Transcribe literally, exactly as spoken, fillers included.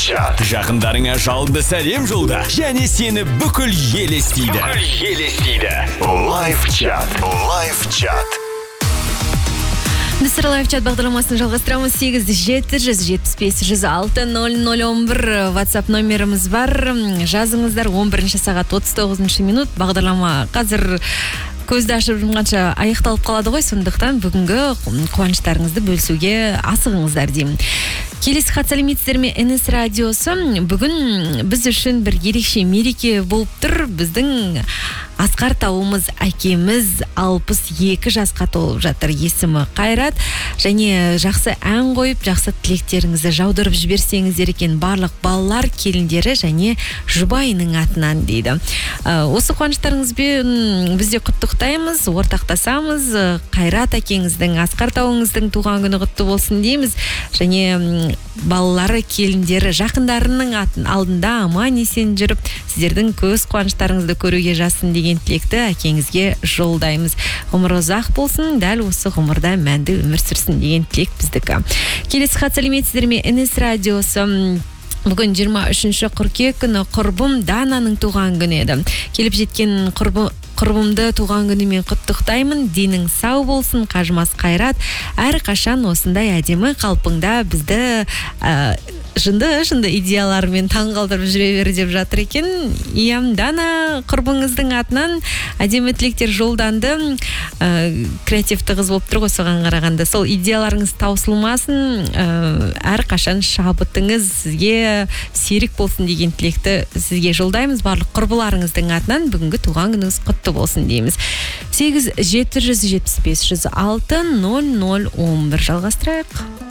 чат. Жақындарыңа жалынды сәлем жолда. Және сені бүкіл ел естиді. Бүкіл ел естиді. Лайв чат. Лайв чат. Достар, лайв чат бағдарламасын жалғастырамыз. Сегіз жеті жүз жетпіс бес жүз алты нөл нөл он бір WhatsApp номеріміз бар. Жазыңыздар. Он бірінші сағат отыз тоғызыншы минут. Бағдарлама қазір көзді ашып жұмғанша аяқталып қалады ғой, сондықтан бүгінгі қуаныштарыңызды бөлісуге асығыңыздар деймін. Келесі хат сәлеметсіздер ме? эн эс радиосы бүгін біз үшін бір ерекше мереке болып тұр. Біздің Асқар тауымыз әкеміз алпыс екі жасқа толып жатыр. Есімі Қайрат. Және жақсы ән қойып, жақсы тілектеріңізді жаудырып жіберсеңіздер екен барлық балалар, келіндері және жұбайының атынан дейді. Осы қуаныштарыңызбен бізде құттықтаймыз, ортақтасамыз. Қайрат әкеңіздің, Асқар тауыңыздың туған күні құтты болсын дейміз. Және балалары, келіндері, жақындарының алдында аман есен жүріп, сіздердің көз қуаныштарыңызды көруге жазсын деген тілекті әкеңізге жолдаймыз. Ғұмыр ұзақ болсын, дәл осы ғұмырда мәнді өмір сүрсін деген тілек біздікі. Келесі хат сәлеметсіздер ме? эн эс радиосы бүгін жиырма үшінші қыркүйек күні құрбым Дананың туған күні еді. Келіп жеткен құрбы Құрбымды туған күнімен құттықтаймын. Денің сау болсын, қажымас Қайрат. Әр қашан осындай әдемі қалпыңда бізді ә, жынды жынды идеяларымен таңғалдырып жүре бер деп жатыр екен. Иям Дана құрбыңыздың атынан әдемі тілектер жолданды. Ә, креативті қыз болып тұр ғой соған қарағанда. Сол идеяларыңыз таусылмасын, ә, әр қашан шабытыңыз сізге серік болсын деген тілекті сізге жолдаймыз. Барлық құрбыларыңыздың атынан бүгінгі туған күніңіз құтты болсын дейміз. сегіз жеті жүз жетпіс бес жүз алты нөл нөл он бір жалғастырайық.